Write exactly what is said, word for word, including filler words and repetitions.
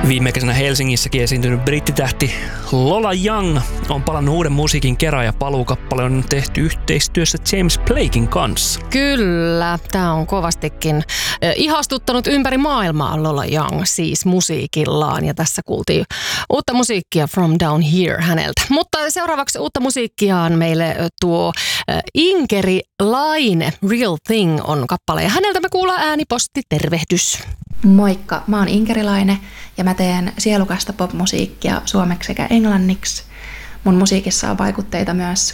Viime kesänä Helsingissäkin esiintynyt brittitähti Lola Young on palannut uuden musiikin kerran ja paluukappale on tehty yhteistyössä James Blaken kanssa. Kyllä, tämä on kovastikin ihastuttanut ympäri maailmaa Lola Young siis musiikillaan ja tässä kuultiin uutta musiikkia From Down Here häneltä. Mutta seuraavaksi uutta musiikkiaan meille tuo Inkeri Laine, Real Thing on kappale ja häneltä me kuullaan ääniposti tervehdys. Moikka, mä oon Inkeri Laine ja mä teen sielukasta popmusiikkia suomeksi sekä englanniksi. Mun musiikissa on vaikutteita myös